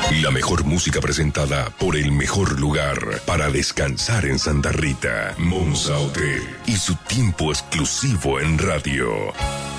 La mejor música presentada por el mejor lugar para descansar en Santa Rita, Monza Hotel y su tiempo exclusivo en radio.